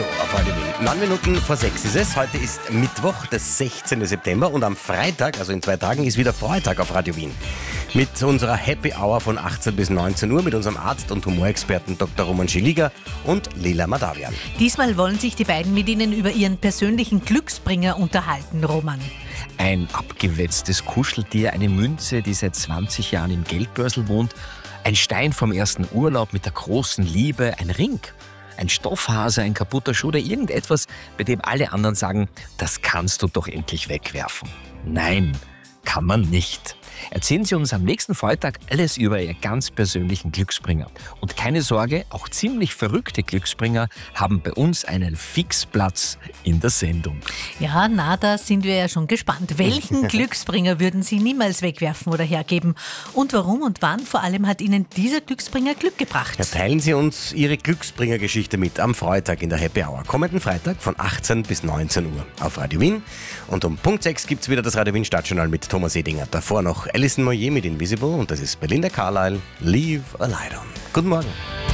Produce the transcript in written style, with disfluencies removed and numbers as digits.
auf Radio Wien. 9 Minuten vor 6 ist es. Heute ist Mittwoch, der 16. September und am Freitag, also in 2 Tagen, ist wieder Freitag auf Radio Wien. Mit unserer Happy Hour von 18 bis 19 Uhr mit unserem Arzt und Humorexperten Dr. Roman Schiliga und Leila Madavian. Diesmal wollen sich die beiden mit Ihnen über Ihren persönlichen Glücksbringer unterhalten, Roman. Ein abgewetztes Kuscheltier, eine Münze, die seit 20 Jahren im Geldbörsel wohnt, ein Stein vom ersten Urlaub mit der großen Liebe, ein Ring, ein Stoffhase, ein kaputter Schuh oder irgendetwas, bei dem alle anderen sagen, das kannst du doch endlich wegwerfen. Nein, kann man nicht. Erzählen Sie uns am nächsten Freitag alles über Ihr ganz persönlichen Glücksbringer. Und keine Sorge, auch ziemlich verrückte Glücksbringer haben bei uns einen Fixplatz in der Sendung. Ja, da sind wir ja schon gespannt. Welchen Glücksbringer würden Sie niemals wegwerfen oder hergeben? Und warum und wann vor allem hat Ihnen dieser Glücksbringer Glück gebracht? Ja, teilen Sie uns Ihre Glücksbringer-Geschichte mit am Freitag in der Happy Hour. Kommenden Freitag von 18 bis 19 Uhr auf Radio Wien. Und um Punkt 6 gibt es wieder das Radio Wien Stadtjournal mit Thomas Edinger. Davor noch Alison Moyet mit Invisible und das ist Belinda Carlisle, Leave a Light On. Guten Morgen.